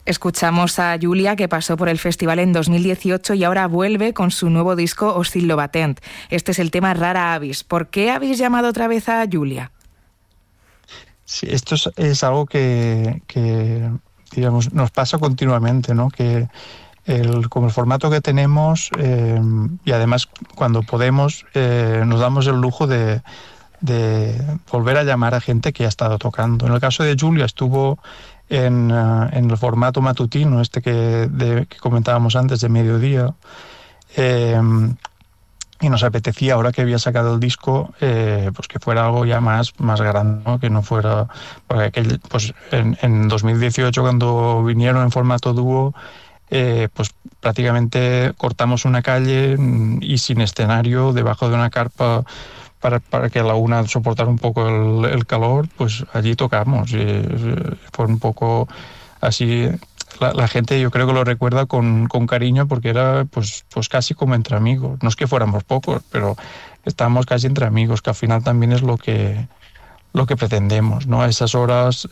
Escuchamos a Julia, que pasó por el festival en 2018 y ahora vuelve con su nuevo disco Oscil Batent. Este es el tema Rara Avis. ¿Por qué habéis llamado otra vez a Julia? Sí, esto es algo que digamos, nos pasa continuamente, ¿no? Que como el formato que tenemos, y además cuando podemos, nos damos el lujo de volver a llamar a gente que ha estado tocando. En el caso de Julia estuvo en el formato matutino, que comentábamos antes, de mediodía, y nos apetecía, ahora que había sacado el disco, pues que fuera algo ya más grande, ¿no? Que no fuera, porque pues en 2018, cuando vinieron en formato dúo, pues prácticamente cortamos una calle y sin escenario, debajo de una carpa, para que la una soportara un poco el calor, pues allí tocamos. Fue un poco así. La gente, yo creo que lo recuerda con cariño, porque era pues casi como entre amigos. No es que fuéramos pocos, pero estábamos casi entre amigos, que al final también es lo que pretendemos, ¿no? A esas horas,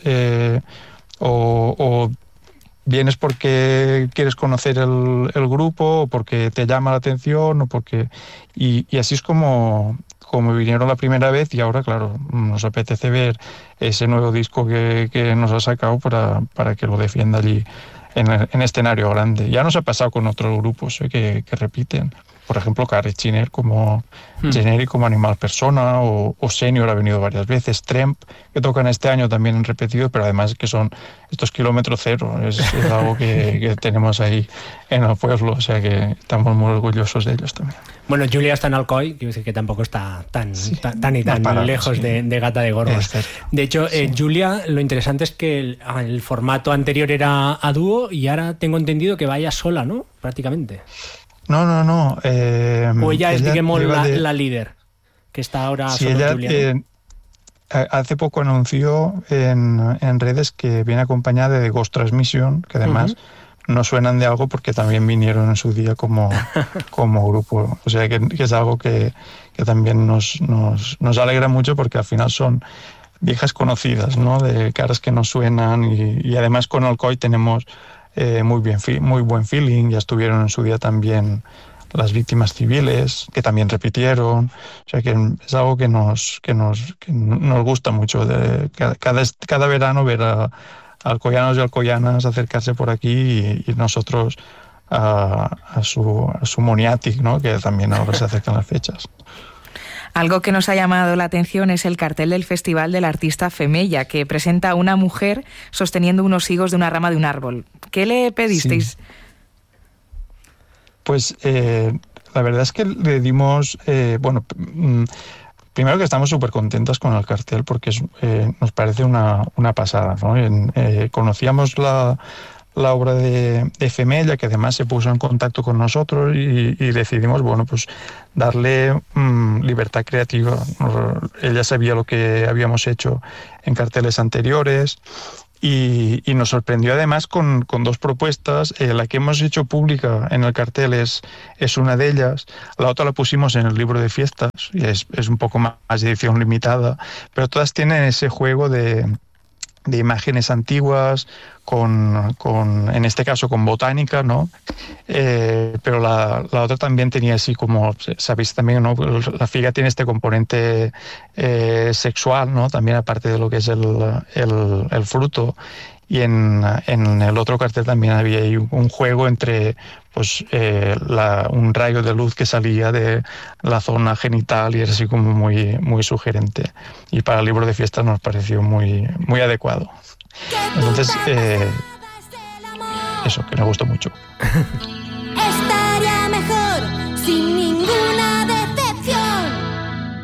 o vienes porque quieres conocer el grupo, o porque te llama la atención, o porque y así es como vinieron la primera vez, y ahora, claro, nos apetece ver ese nuevo disco que nos ha sacado para que lo defienda allí en escenario grande. Ya nos ha pasado con otros grupos que repiten. Por ejemplo, Carrechiner como Generic, como Animal Persona, o Senior ha venido varias veces. Tremp, que tocan este año, también han repetido, pero además que son estos kilómetros cero. Es algo que tenemos ahí en el pueblo, o sea que estamos muy orgullosos de ellos también. Bueno, Julia está en Alcoy, quiero decir que tampoco está tan lejos, sí, de Gata de Gorgos. De hecho, sí. Julia, lo interesante es que el formato anterior era a dúo, y ahora tengo entendido que vaya sola, ¿no? Prácticamente. No. O ella es, digamos, la líder, que está ahora sí, solo ella, Julia, ¿no? Hace poco anunció en redes que viene acompañada de Ghost Transmission, que además no suenan de algo porque también vinieron en su día como grupo. O sea que es algo que también nos alegra mucho, porque al final son viejas conocidas, ¿no? De caras que nos suenan, y además con Alcoy tenemos muy buen feeling. Ya estuvieron en su día también Las Víctimas Civiles, que también repitieron. O sea que es algo que nos gusta mucho. Cada verano ver a alcoyanos y alcoyanas acercarse por aquí, y nosotros a su Moniatic, ¿no? Que también ahora se acercan las fechas. Algo que nos ha llamado la atención es el cartel del festival del artista Femella, que presenta a una mujer sosteniendo unos higos de una rama de un árbol. ¿Qué le pedisteis? Sí. Pues la verdad es que le dimos... primero que estamos súper contentas con el cartel, porque nos parece una pasada, ¿no? Conocíamos la obra de Femella, que además se puso en contacto con nosotros, y decidimos, pues darle libertad creativa. Ella sabía lo que habíamos hecho en carteles anteriores, y nos sorprendió además con dos propuestas. La que hemos hecho pública en el cartel es una de ellas. La otra la pusimos en el libro de fiestas, y es un poco más de edición limitada, pero todas tienen ese juego de imágenes antiguas, en este caso con botánica, ¿no? Pero la otra también tenía así, como sabéis también, ¿no? La figa tiene este componente sexual, ¿no? También, aparte de lo que es el fruto. Y en el otro cartel también había ahí un juego entre un rayo de luz que salía de la zona genital, y era así como muy, muy sugerente. Y para el libro de fiestas nos pareció muy, muy adecuado. Entonces, eso, que me gustó mucho.